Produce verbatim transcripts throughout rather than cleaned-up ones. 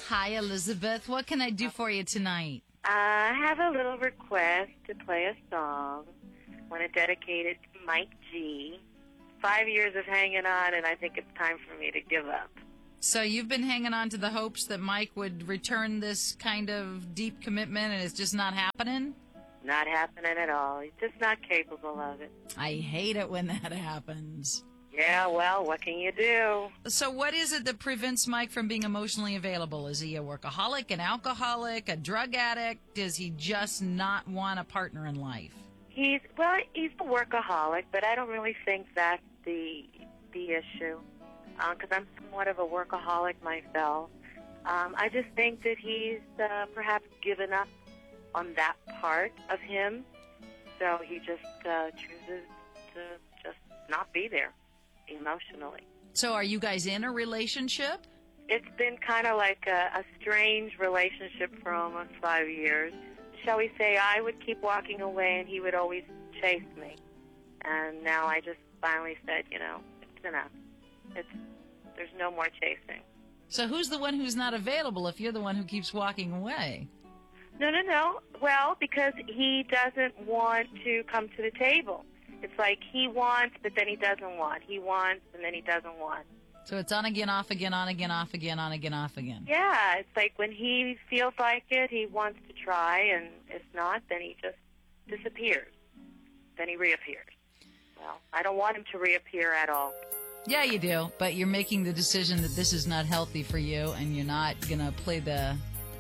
Hi, Elizabeth. What can I do for you tonight? Uh, I have a little request to play a song. I want to dedicate it to Mike G. Five years of hanging on, and I think it's time for me to give up. So you've been hanging on to the hopes that Mike would return this kind of deep commitment, and it's just not happening? Not happening at all. He's just not capable of it. I hate it when that happens. Yeah, well, what can you do? So what is it that prevents Mike from being emotionally available? Is he a workaholic, an alcoholic, a drug addict? Does he just not want a partner in life? He's, well, he's a workaholic, but I don't really think that's the the issue, because I'm somewhat of a workaholic myself. Um, I just think that he's uh, perhaps given up on that part of him, so he just uh, chooses to just not be there emotionally. So are you guys in a relationship? It's been kind of like a, a strange relationship for almost five years. Shall we say I would keep walking away and he would always chase me. And now I just finally said, you know, it's enough. It's, there's no more chasing. So who's the one who's not available if you're the one who keeps walking away? No, no, no. Well, because he doesn't want to come to the table. It's like he wants, but then he doesn't want. He wants, and then he doesn't want. So it's on again, off again, on again, off again, on again, off again. Yeah, it's like when he feels like it, he wants to try, and if not, then he just disappears. Then he reappears. Well, I don't want him to reappear at all. Yeah, you do, but you're making the decision that this is not healthy for you, and you're not going to play the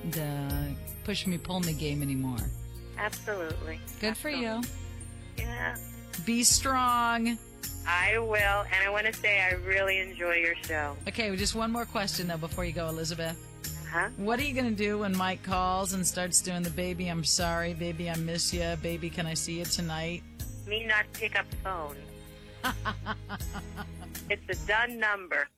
the push me, pull me game anymore. Absolutely. Good Absolutely. for you. Yeah. Be strong. I will, and I want to say I really enjoy your show. Okay, well, just one more question, though, before you go, Elizabeth. Huh? What are you going to do when Mike calls and starts doing the baby, I'm sorry, baby, I miss you, baby, can I see you tonight? Me not pick up phone. It's a done number.